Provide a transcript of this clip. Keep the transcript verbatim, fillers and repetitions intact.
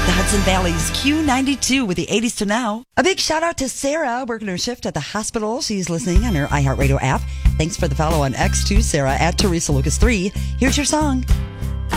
The Hudson Valley's Q ninety-two with the eighties to now. A big shout out to Sarah working her shift at the hospital. She's listening on her iHeartRadio app. Thanks for the follow on X too, Sarah, at Teresa Lucas three. Here's your song,